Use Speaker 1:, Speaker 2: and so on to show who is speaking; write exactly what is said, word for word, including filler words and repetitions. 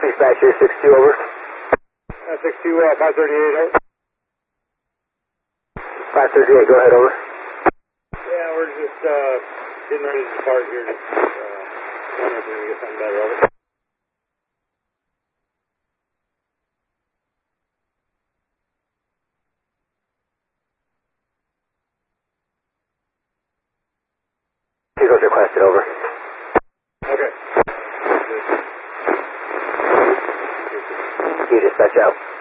Speaker 1: Dispatch here, six two, over.
Speaker 2: Uh, six two, uh, five thirty-eight, over.
Speaker 1: five thirty-eight, go ahead, over.
Speaker 2: Yeah, we're just uh, getting ready to depart here. Just uh, wondering if we can get something better, over.
Speaker 1: Vehicles requested, over.
Speaker 2: Okay.
Speaker 1: Q dispatch out.